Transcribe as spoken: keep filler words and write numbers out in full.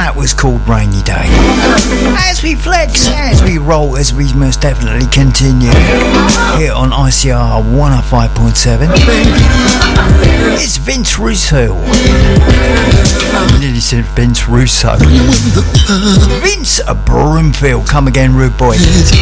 that was called Rainy Day. As we flex, as we roll, as we most definitely continue here on I C R one oh five point seven, it's Vince Russo. I nearly said Vince Russo. Vince Broomfield. Come again, rude boy.